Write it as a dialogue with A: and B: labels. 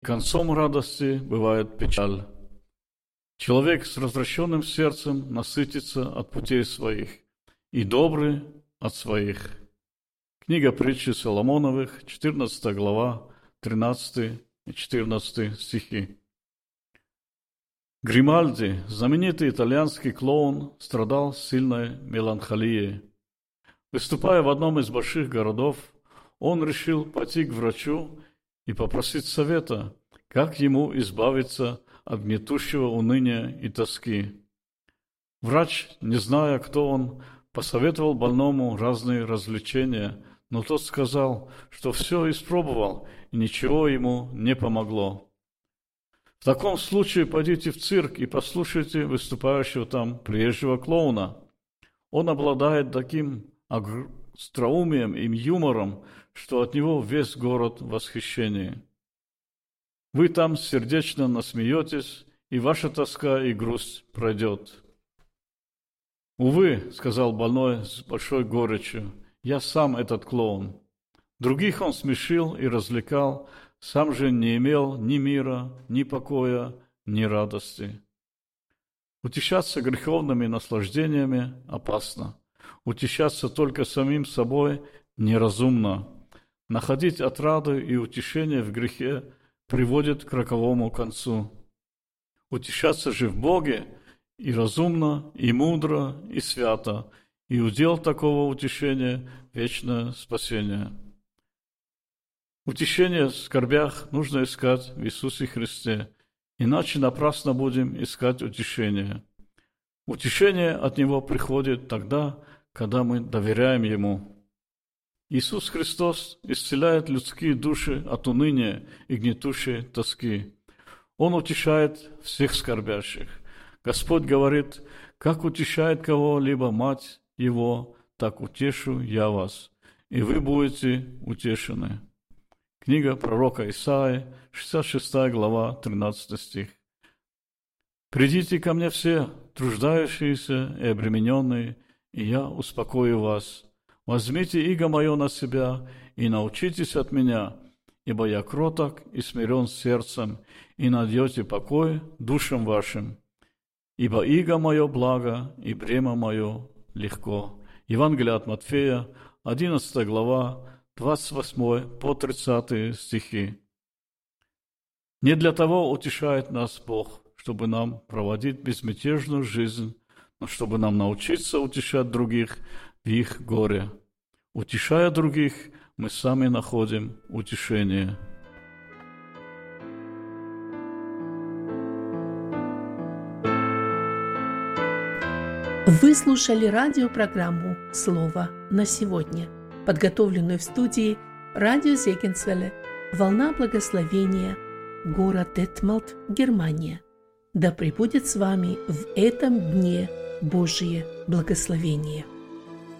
A: концом радости бывает печаль. Человек с развращенным сердцем насытится от путей своих, и добрый от своих. Книга притчи Соломоновых, 14 глава, 13 и 14 стихи. Гримальди, знаменитый итальянский клоун, страдал сильной меланхолией. Выступая в одном из больших городов, он решил пойти к врачу и попросить совета, как ему избавиться от гнетущего уныния и тоски. Врач, не зная, кто он, посоветовал больному разные развлечения, но тот сказал, что все испробовал, и ничего ему не помогло. В таком случае пойдите в цирк и послушайте выступающего там приезжего клоуна. Он обладает таким остроумием и юмором, что от него весь город в восхищении. Вы там сердечно насмеетесь, и ваша тоска и грусть пройдет. «Увы, — сказал больной с большой горечью, — я сам этот клоун. Других он смешил и развлекал, сам же не имел ни мира, ни покоя, ни радости. Утешаться греховными наслаждениями опасно. Утешаться только самим собой неразумно. Находить отраду и утешение в грехе приводит к роковому концу. Утешаться же в Боге и разумно, и мудро, и свято, и удел такого утешения – вечное спасение. Утешение в скорбях нужно искать в Иисусе Христе, иначе напрасно будем искать утешение. Утешение от Него приходит тогда, когда мы доверяем Ему. Иисус Христос исцеляет людские души от уныния и гнетущей тоски. Он утешает всех скорбящих. Господь говорит: «Как утешает кого-либо мать его, так утешу я вас, и вы будете утешены». Книга пророка Исаии, 66 глава, 13 стих. «Придите ко мне все, труждающиеся и обремененные, и я успокою вас. Возьмите иго мое на себя и научитесь от меня, ибо я кроток и смирен сердцем, и найдете покой душам вашим. Ибо иго мое благо, и бремя мое легко». Евангелие от Матфея, 11 глава, 28 по 30 стихи. Не для того утешает нас Бог, чтобы нам проводить безмятежную жизнь, но чтобы нам научиться утешать других в их горе. Утешая других, мы сами находим утешение.
B: Вы слушали радиопрограмму «Слово на сегодня», подготовленную в студии радио Зегенсвелле, «Волна благословения», город Детмалт, Германия. Да пребудет с вами в этом дне Божие благословение.